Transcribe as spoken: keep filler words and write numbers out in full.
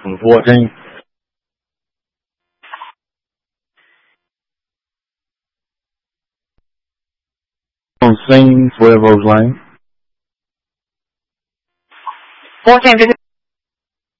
from fourteen. On scene, twelve Rose Lane. fourteen